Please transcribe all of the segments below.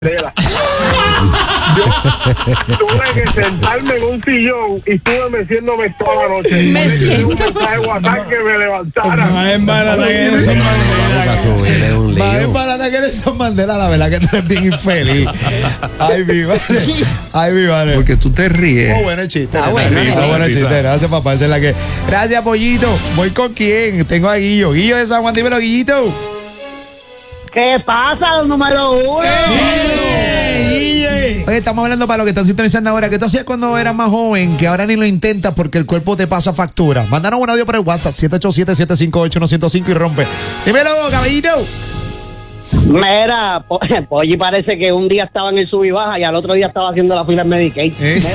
Yo tuve que sentarme en un sillón y estuve meciéndome toda la noche. Me siento. Un mensaje de WhatsApp que me levantara. Más embarata que Nelson Mandela. Más embarata que Nelson Mandela, la verdad que tú eres bien infeliz. Ay, mi madre. Ay, mi madre. Porque tú te ríes. Oh, bueno chiste. bueno, Bueno chiste. Gracias, papá. Esa es la que. Gracias, Pollito. Voy con quién. Tengo a Guillo. Guillo de San Juan, dímelo, Guillito. ¿Qué pasa, número uno? Oye, estamos hablando para los que están sintonizando ahora. ¿Qué tú hacías cuando eras más joven? Que ahora ni lo intentas porque el cuerpo te pasa factura. Mándanos un audio por el WhatsApp 787-758-1055 y rompe. Dímelo, caballito. Mira, Polly parece que un día estaba en el sub y baja y al otro día estaba haciendo la fila en Medicaid.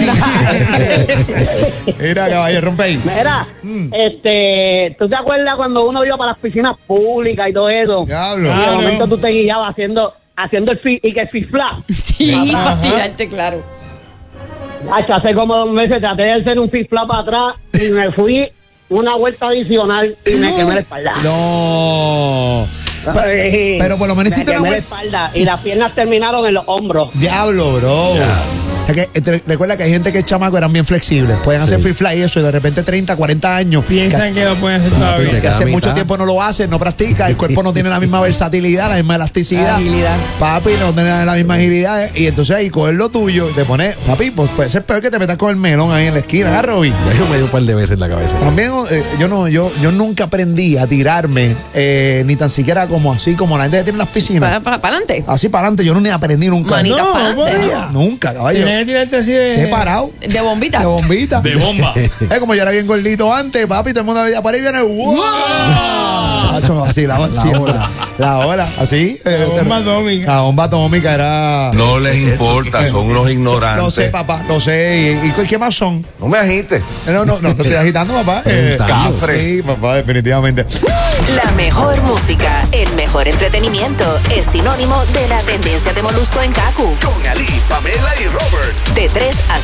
Mira, caballero, rompe ahí. Mira, ¿tú te acuerdas cuando uno iba para las piscinas públicas y todo eso? Diablo. Y de momento tú te guiabas haciendo el fifla. Sí, para tirarte, claro. Hace como 2 meses traté de hacer un fifla para atrás y me fui una vuelta adicional y me quemé la espalda. No. Pero por lo menos hiciste una la vuelta. espalda y las piernas terminaron en los hombros. Diablo, bro. Es que, recuerda que hay gente que es chamaco, eran bien flexibles. Pueden hacer free fly y eso, y de repente 30, 40 años. Piensan que lo pueden hacer todavía. Que hace mucho tiempo no lo hacen, no practica, el cuerpo no tiene la misma versatilidad, la misma elasticidad. Agilidad. Papi, no tiene la misma agilidad. Y entonces ahí coger lo tuyo y te pones, papi, pues puede ser peor que te metas con el melón ahí en la esquina, ¿verdad, Robin? Yo me dio un par de veces en la cabeza. También yo nunca aprendí a tirarme, ni tan siquiera como así, como la gente que tiene en las piscinas. Para adelante. Así para adelante, yo no ni aprendí nunca. Manitas No, para adelante. Nunca, caballo. Tienes que tirarte así de... He parado. De bombita. De bombita. De bomba. Es como yo era bien gordito antes, papi, todo el mundo veía por ahí viene. ¡Wow! Así, la hora, así. La bomba atómica. La bomba atómica era. No les importa, son unos ignorantes. Lo sé, papá, lo sé. ¿Y qué más son? No me agites. No te estoy agitando, papá. Cafre. Sí, papá, definitivamente. La mejor música, el mejor entretenimiento es sinónimo de la tendencia de Molusco en Kaku. Con Ali, Pamela y Robert. De 3 a